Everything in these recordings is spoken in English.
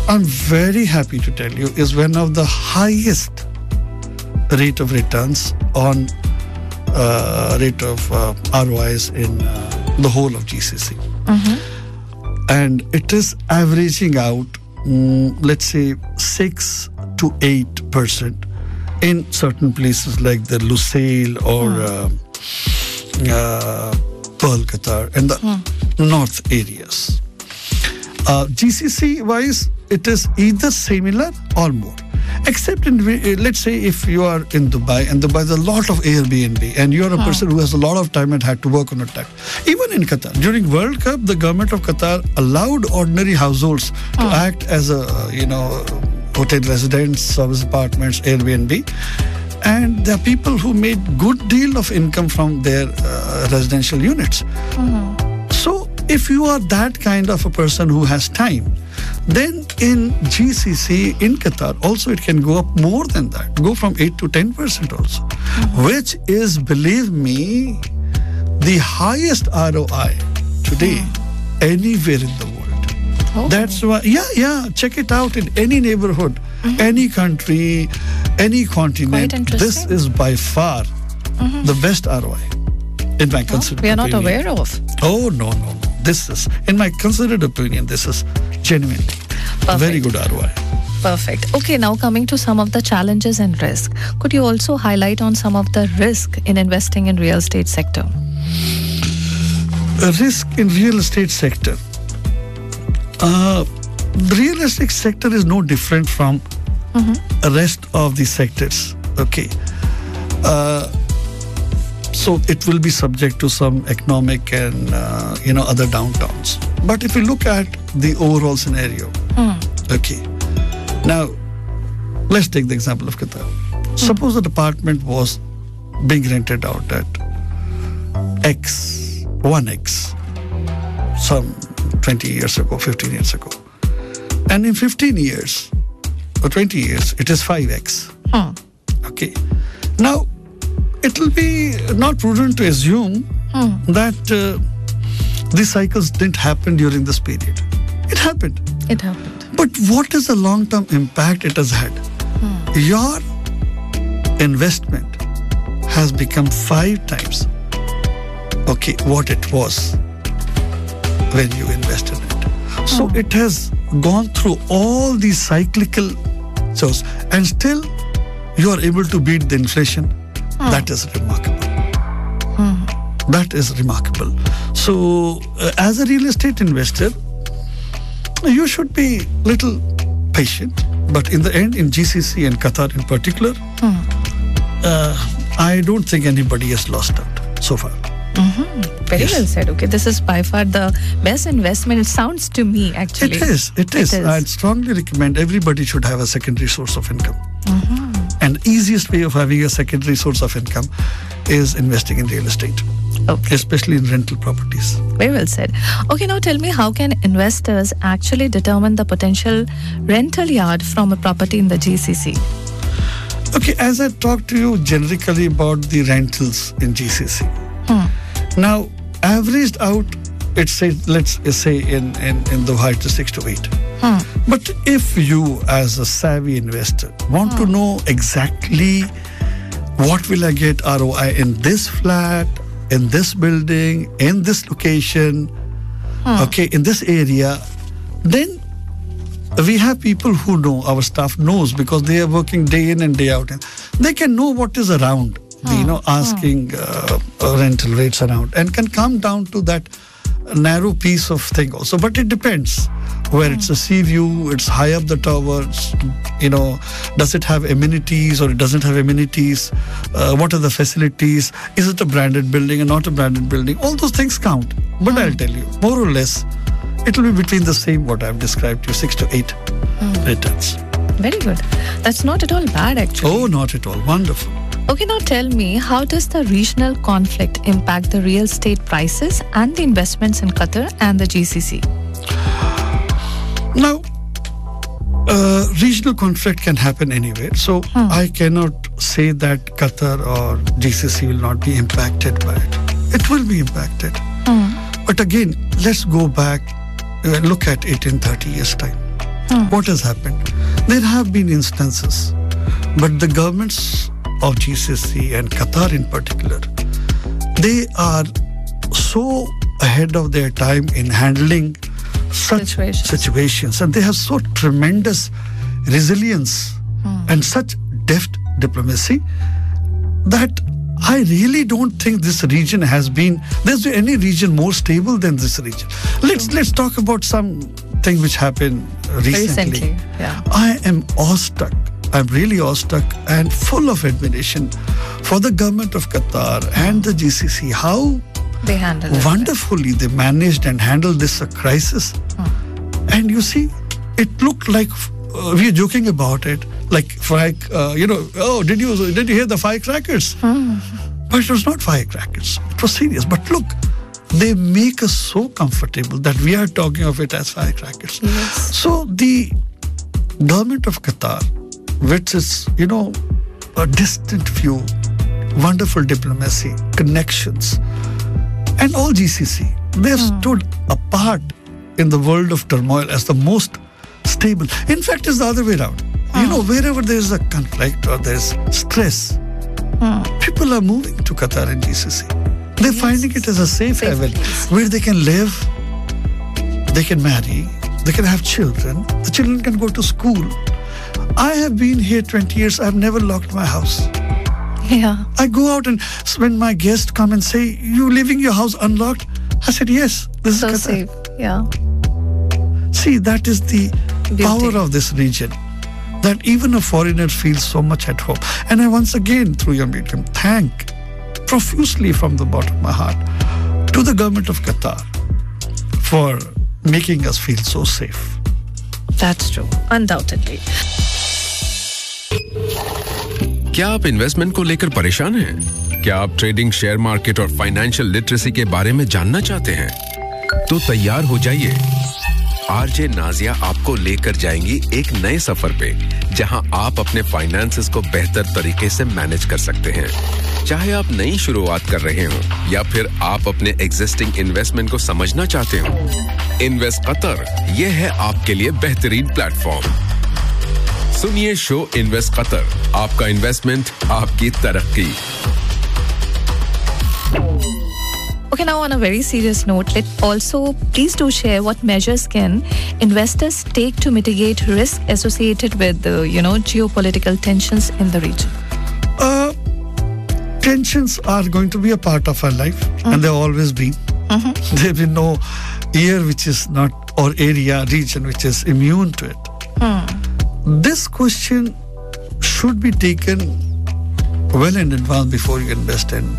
I'm very happy to tell you, is one of the highest rate of returns on rate of ROIs in the whole of GCC. And it is averaging out, let's say, 6 to 8% in certain places like the Lusail or Pearl Qatar and the north areas. GCC wise, it is either similar or more. Except in, let's say, if you are in Dubai, and Dubai has a lot of Airbnb, and you are a person who has a lot of time and had to work on a time. Even in Qatar, during World Cup, the government of Qatar allowed ordinary households to act as a, hotel residents, service apartments, Airbnb. And there are people who made good deal of income from their residential units. So if you are that kind of a person who has time, then in GCC, in Qatar, also it can go up more than that, go from 8 to 10% also, which is, believe me, the highest ROI today anywhere in the world. That's why, check it out in any neighborhood, any country, any continent. This is by far the best ROI in my considered opinion. We are not aware of. Oh, no. This is, in my considered opinion, this is genuinely a very good ROI. Perfect. Okay, now coming to some of the challenges and risk. Could you also highlight on some of the risk in investing in real estate sector? Risk in real estate sector. The real estate sector is no different from the rest of the sectors. Okay. So it will be subject to some economic and other downtowns. But if you look at the overall scenario, okay. Now, let's take the example of Qatar. Suppose the apartment was being rented out at 1x, some 20 years ago, 15 years ago. And in 15 years or 20 years, it is 5x. Okay. Now, it will be not prudent to assume that these cycles didn't happen during this period. It happened. But what is the long-term impact it has had? Your investment has become 5 times what it was when you invested in it. So it has gone through all these cyclical shows, and still you are able to beat the inflation. That is remarkable. That is remarkable. So, as a real estate investor, you should be little patient. But in the end, in GCC and Qatar in particular, I don't think anybody has lost out so far. Very well said. Okay, this is by far the best investment. It sounds to me, actually. It is. I'd strongly recommend everybody should have a secondary source of income. And easiest way of having a secondary source of income is investing in real estate, especially in rental properties. Very well said. Okay, now tell me, how can investors actually determine the potential rental yield from a property in the GCC? Okay, as I talked to you generically about the rentals in GCC. Now, averaged out, let's say in Dubai it is 6 to 8. But if you, as a savvy investor, want to know exactly what will I get ROI in this flat, in this building, in this location, in this area, then we have people who know, our staff knows, because they are working day in and day out. And they can know what is around, asking rental rates around, and can come down to that narrow piece of thing also. But it depends where it's a sea view, it's high up the towers, does it have amenities or it doesn't have amenities, what are the facilities, is it a branded building or not a branded building, all those things count. But I'll tell you, more or less, it will be between the same what I've described to you, 6 to 8 returns. Very good. That's not at all bad, actually. Oh, not at all. Wonderful. Okay, now tell me, how does the regional conflict impact the real estate prices and the investments in Qatar and the GCC? Now, regional conflict can happen anywhere. So I cannot say that Qatar or GCC will not be impacted by it. It will be impacted. But again, let's go back and look at it in 30 years' time. What has happened? There have been instances, but the governments of GCC and Qatar in particular, they are so ahead of their time in handling such situations, and they have so tremendous resilience and such deft diplomacy that I really don't think this region there's been any region more stable than this region. Let's talk about something which happened recently. Yeah. I am awestruck. I'm really awestruck and full of admiration for the government of Qatar and the GCC, how they handled it wonderfully they managed and handled this crisis. And you see, it looked like we are joking about it, like did you hear the firecrackers? But it was not firecrackers. It was serious. But look, they make us so comfortable that we are talking of it as firecrackers. Yes. So the government of Qatar, which is, a distant view, wonderful diplomacy, connections, and all GCC, they have stood apart in the world of turmoil as the most stable. In fact, it's the other way around. Wherever there is a conflict or there is stress, people are moving to Qatar and GCC. They're finding it as a safe haven where they can live, they can marry, they can have children, the children can go to school. I have been here 20 years, I've never locked my house. Yeah. I go out, and when my guests come and say, "You leaving your house unlocked?" I said, "Yes, this is Qatar." Safe. Yeah. See, that is the power of this region, that even a foreigner feels so much at home. And I once again, through your medium, thank profusely from the bottom of my heart to the government of Qatar for making us feel so safe. That's true, undoubtedly. क्या आप investment को लेकर परेशान हैं? क्या आप trading, share market और financial literacy के बारे में जानना चाहते हैं? तो तैयार हो जाइए। आरजे नाजिया आपको लेकर जाएंगी एक नए सफर पे, जहां आप अपने फाइनेंसेस को बेहतर तरीके से मैनेज कर सकते हैं। चाहे आप नई शुरुआत कर रहे हो या फिर आप अपने एग्जिस्टिंग इन्वेस्टमेंट को समझना चाहते हो, इन्वेस्ट कतर ये है आपके लिए बेहतरीन प्लेटफॉर्म। सुनिए शो इन्वेस्ट कतर, आपका इन्वेस्टमेंट, आपकी तरक्की। Okay, now on a very serious note, please do share what measures can investors take to mitigate risk associated with the, geopolitical tensions in the region. Tensions are going to be a part of our life, and they've always been. There will be no year which is not, or area, region which is immune to it. This question should be taken well in advance before you invest in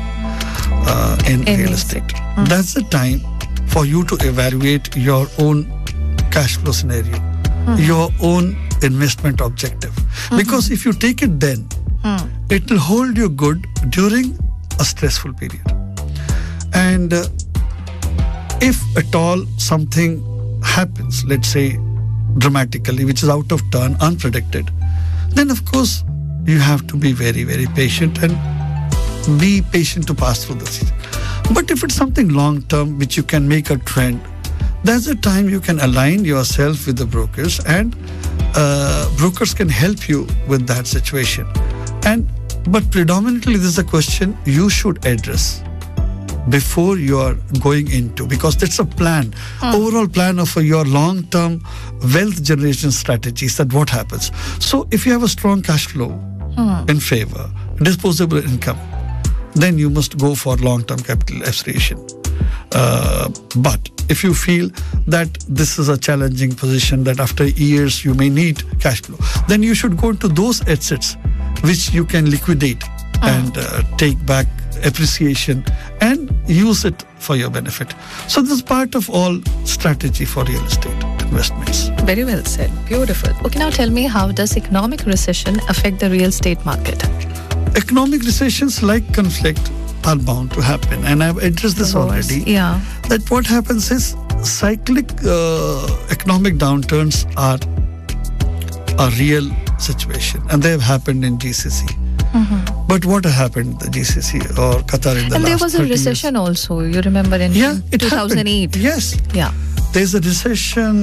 real estate. That's the time for you to evaluate your own cash flow scenario, your own investment objective. Because if you take it then, it will hold you good during a stressful period. And if at all something happens, let's say dramatically, which is out of turn, unpredicted, then of course you have to be very, very patient and be patient to pass through the season. But if it's something long term which you can make a trend, that's the time you can align yourself with the brokers, and brokers can help you with that situation. But predominantly this is a question you should address before you are going into, because that's a plan, overall plan of your long-term wealth generation strategies, that what happens. So if you have a strong cash flow in favor, disposable income, then you must go for long-term capital appreciation. But if you feel that this is a challenging position, that after years you may need cash flow, then you should go into those assets which you can liquidate and take back appreciation and use it for your benefit. So this is part of all strategy for real estate investments. Very well said. Beautiful. Okay, now tell me, how does economic recession affect the real estate market? Economic recessions like conflict are bound to happen, and I've addressed this already. Yeah. That what happens is cyclic economic downturns are a real situation, and they have happened in GCC. But what happened in the GCC or Qatar in the last 30 years? And there was a recession also, you remember, in 2008. Happened. Yes. Yeah. There's a recession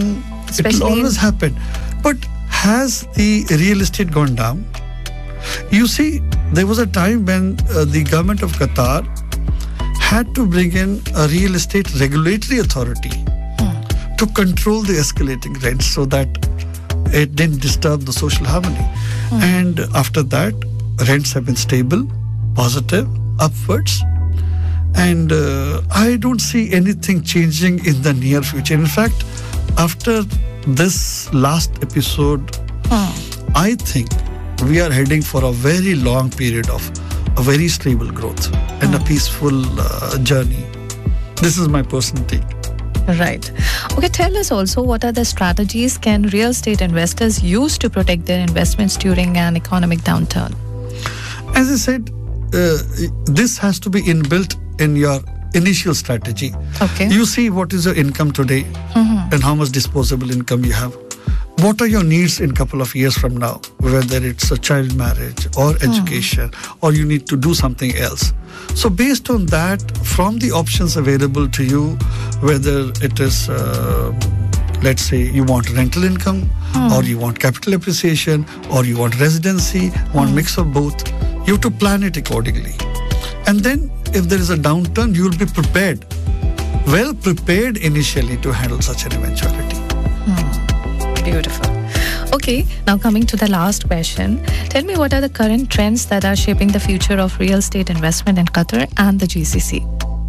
Especially will always happen. But has the real estate gone down? You see, there was a time when the government of Qatar had to bring in a real estate regulatory authority to control the escalating rents so that it didn't disturb the social harmony. And after that, rents have been stable, positive, upwards. And I don't see anything changing in the near future. In fact, after this last episode, I think we are heading for a very long period of a very stable growth and a peaceful journey. This is my personal take. Right. Okay, tell us also, what are the strategies can real estate investors use to protect their investments during an economic downturn? As I said, this has to be inbuilt in your initial strategy. Okay. You see what is your income today and how much disposable income you have. What are your needs in a couple of years from now, whether it's a child marriage or education or you need to do something else. So based on that, from the options available to you, whether it is, let's say you want rental income or you want capital appreciation or you want residency, one mix of both, you have to plan it accordingly. And then if there is a downturn, you will be prepared, well prepared initially to handle such an eventuality. Beautiful. Okay, now coming to the last question. Tell me, what are the current trends that are shaping the future of real estate investment in Qatar and the GCC?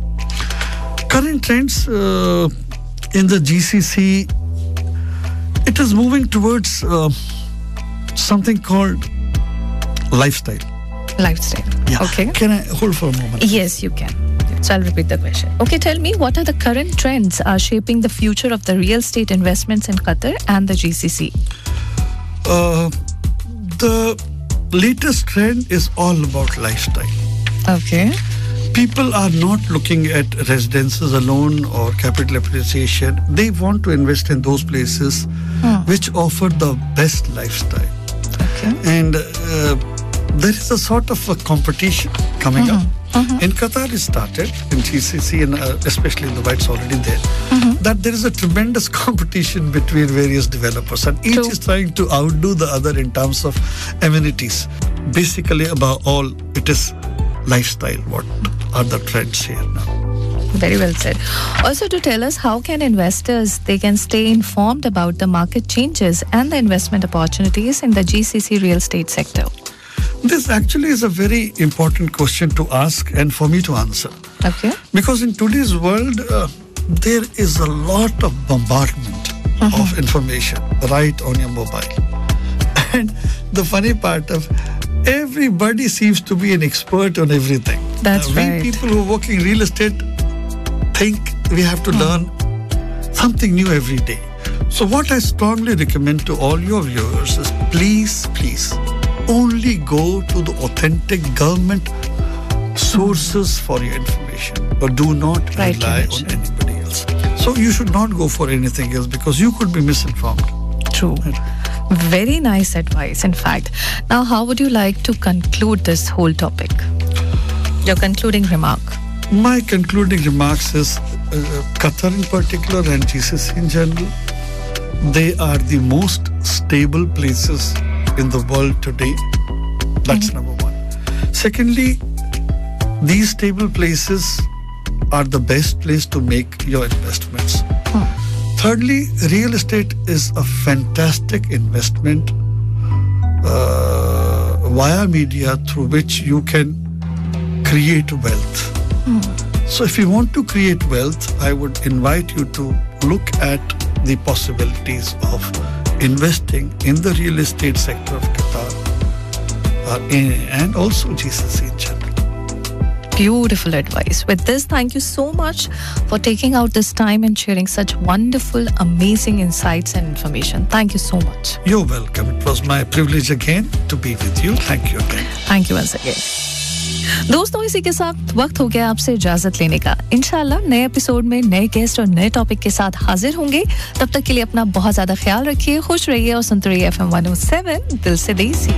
Current trends in the GCC, it is moving towards something called lifestyle. Lifestyle. Yeah. Okay. Can I hold for a moment? Yes, you can. So I'll repeat the question. Okay, tell me, what are the current trends are shaping the future of the real estate investments in Qatar and the GCC? The latest trend is all about lifestyle. Okay. People are not looking at residences alone or capital appreciation. They want to invest in those places which offer the best lifestyle. Okay. And there is a sort of a competition coming up. In Qatar, it started, in GCC, and especially in Dubai, it's already there, that there is a tremendous competition between various developers, and each is trying to outdo the other in terms of amenities. Basically, above all, it is lifestyle. What are the trends here now? Very well said. Also, to tell us, how can investors, they can stay informed about the market changes and the investment opportunities in the GCC real estate sector? This actually is a very important question to ask and for me to answer. Okay. Because in today's world, there is a lot of bombardment of information right on your mobile. And the funny part of everybody seems to be an expert on everything. That's right. We people who are working real estate think we have to learn something new every day. So what I strongly recommend to all your viewers is please, only go to the authentic government sources for your information, but do not rely on anybody else. So you should not go for anything else because you could be misinformed. True. Very nice advice, in fact. Now, how would you like to conclude this whole topic? Your concluding remark. My concluding remarks is Qatar in particular and GCC in general, they are the most stable places in the world today. That's number one. Secondly, these stable places are the best place to make your investments. Thirdly, real estate is a fantastic investment via media through which you can create wealth. So if you want to create wealth, I would invite you to look at the possibilities of investing in the real estate sector of Qatar and also GCC in general. Beautiful advice. With this, thank you so much for taking out this time and sharing such wonderful, amazing insights and information. Thank you so much. You're welcome. It was my privilege again to be with you. Thank you again. Thank you once again. दोस्तों, इसी के साथ वक्त हो गया आपसे इजाजत लेने का। इंशाल्लाह नए एपिसोड में नए गेस्ट और नए टॉपिक के साथ हाजिर होंगे। तब तक के लिए अपना बहुत ज्यादा ख्याल रखिए, खुश रहिए और सुनते रहिए FM 107 दिल से देसी।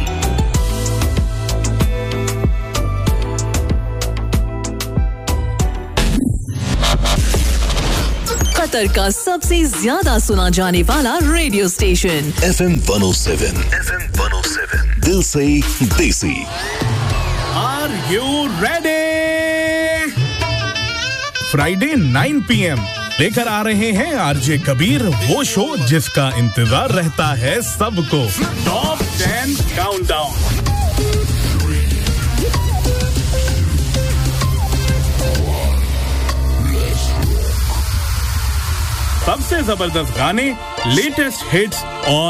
उत्तर का सबसे ज्यादा सुना जाने वाला रेडियो स्टेशन FM 107 दिल से देसी। Are you ready? Friday 9 PM लेकर आ रहे हैं आरजे कबीर, वो शो जिसका इंतजार रहता है सबको। Top 10 countdown. सबसे जबरदस्त गाने, लेटेस्ट हिट्स और